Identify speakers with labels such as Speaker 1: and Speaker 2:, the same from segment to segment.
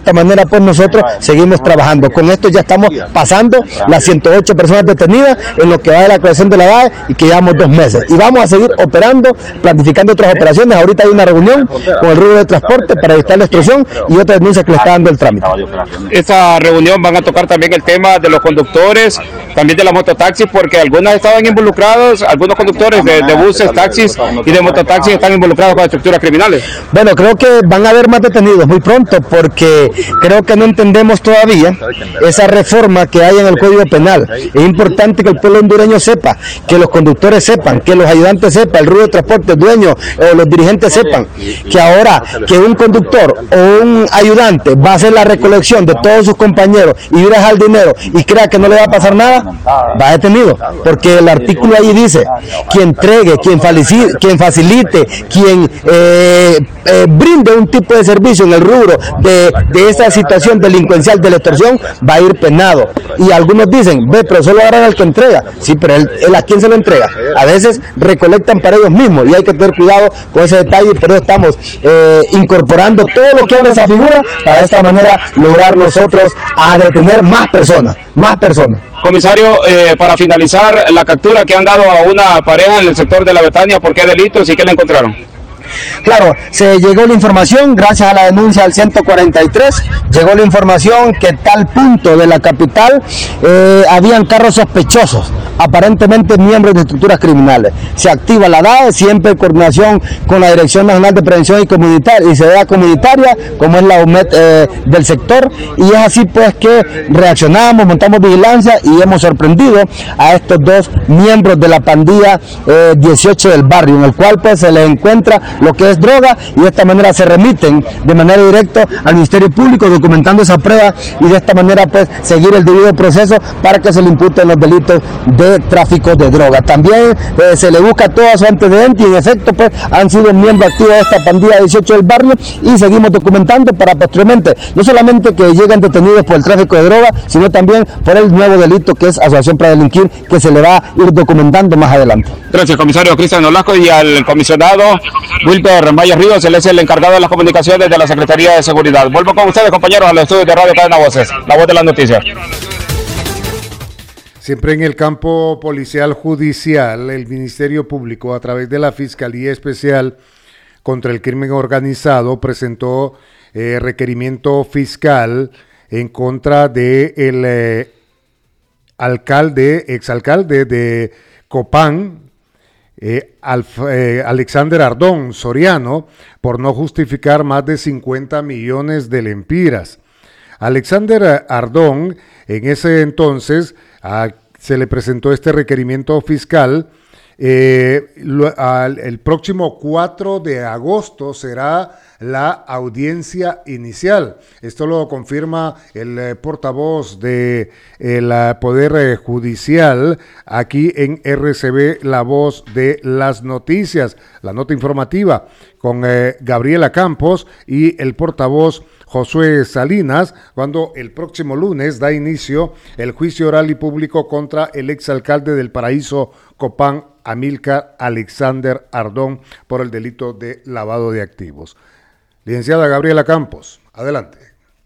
Speaker 1: esta manera pues nosotros seguimos trabajando. Con esto ya estamos pasando las 108 personas detenidas en lo que va de la creación de la DAE y que llevamos 2 meses. Y vamos a seguir operando, planificando otras operaciones. Ahorita hay una reunión con el rubro de transporte para evitar la extorsión y otras denuncias que le está dando el trámite.
Speaker 2: Esta reunión van a tocar también el tema de los conductores, también de las mototaxis, porque algunas estaban involucrados, algunos conductores de buses, taxis y de mototaxis están involucrados con estructuras criminales.
Speaker 1: Bueno, creo que van a haber más detenidos muy pronto, porque creo que no entendemos todavía esa reforma que hay en el Código Penal. Es importante que el pueblo hondureño sepa, que los conductores sepan, que los ayudantes sepan, el rubro de transporte, el dueño, los dirigentes sepan, que ahora que un conductor o un ayudante va a hacer la recolección de todos sus compañeros y ir a dejar el dinero y crea que no le va a pasar nada, va detenido, porque el artículo ahí dice, quien entregue, quien facilite, quien brinde un tipo de servicio en el rubro de esta situación delincuencial de la extorsión, va a ir penado. Y algunos dicen, pero solo agarran al que entrega. Sí, pero él a quién se lo entrega. A veces recolectan para ellos mismos y hay que tener cuidado con ese detalle, y por eso estamos incorporando todo lo que abre esa figura para de esta manera lograr nosotros a detener más personas.
Speaker 2: Comisario, para finalizar, la captura que han dado a una pareja en el sector de La Betania, ¿por qué delitos y qué le encontraron?
Speaker 1: Claro, se llegó la información, gracias a la denuncia al 143, llegó la información que en tal punto de la capital habían carros sospechosos, aparentemente miembros de estructuras criminales. Se activa la DAE, siempre en coordinación con la Dirección Nacional de Prevención y Seguridad Comunitaria, como es la UMED del sector, y es así pues que reaccionamos, montamos vigilancia y hemos sorprendido a estos 2 miembros de la pandilla 18 del barrio, en el cual pues se les encuentra lo que es droga, y de esta manera se remiten de manera directa al Ministerio Público documentando esa prueba, y de esta manera pues seguir el debido proceso para que se le imputen los delitos de tráfico de droga. También se le busca todo su antecedente, y en efecto pues han sido miembros activos de esta pandilla 18 del barrio, y seguimos documentando para posteriormente no solamente que lleguen detenidos por el tráfico de droga, sino también por el nuevo delito que es asociación para delinquir, que se le va a ir documentando más adelante.
Speaker 2: Gracias, comisario Cristian Olasco, y al comisionado Wilber Maya Ríos, él es el encargado de las comunicaciones de la Secretaría de Seguridad. Vuelvo con ustedes, compañeros, a los estudios de Radio Cadena Voces, la voz de las noticias.
Speaker 3: Siempre en el campo policial judicial, el Ministerio Público, a través de la Fiscalía Especial contra el Crimen Organizado, presentó requerimiento fiscal en contra del exalcalde de Copán, Alexander Ardón Soriano, por no justificar más de 50 millones de lempiras. Alexander Ardón, en ese entonces, se le presentó este requerimiento fiscal. El próximo 4 de agosto será la audiencia inicial. Esto lo confirma el portavoz del Poder Judicial aquí en RCB, la voz de las noticias, la nota informativa, con Gabriela Campos y el portavoz Josué Salinas, cuando el próximo lunes da inicio el juicio oral y público contra el exalcalde del Paraíso Copán, Amílcar Alexander Ardón, por el delito de lavado de activos. Licenciada Gabriela Campos, adelante.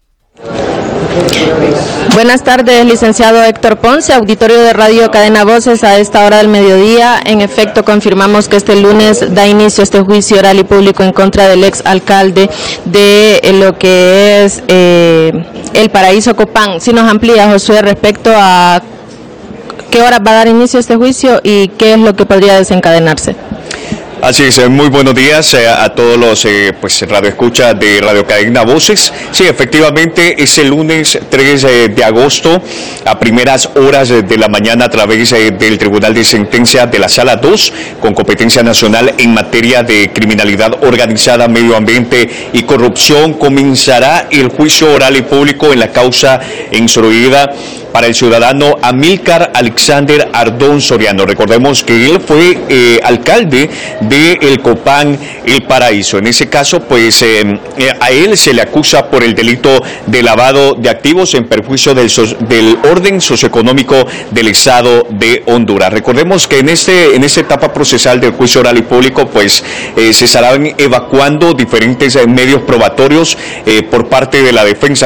Speaker 4: Buenas tardes, licenciado Héctor Ponce, auditorio de Radio Cadena Voces. A esta hora del mediodía, en efecto, confirmamos que este lunes da inicio este juicio oral y público en contra del ex alcalde de lo que es el Paraíso Copán. Si nos amplía, Josué, respecto a qué hora va a dar inicio este juicio y qué es lo que podría desencadenarse.
Speaker 5: Así es, muy buenos días a todos los radioescuchas de Radio Cadena Voces. Sí, efectivamente, es el lunes 3 de agosto, a primeras horas de la mañana, a través del Tribunal de Sentencia de la Sala 2, con competencia nacional en materia de criminalidad organizada, medio ambiente y corrupción, comenzará el juicio oral y público en la causa instruida para el ciudadano Amílcar Alexander Ardón Soriano. Recordemos que él fue alcalde de El Copán, El Paraíso. En ese caso, pues a él se le acusa por el delito de lavado de activos en perjuicio del orden socioeconómico del Estado de Honduras. Recordemos que en esta etapa procesal del juicio oral y público, pues se estarán evacuando diferentes medios probatorios por parte de la defensa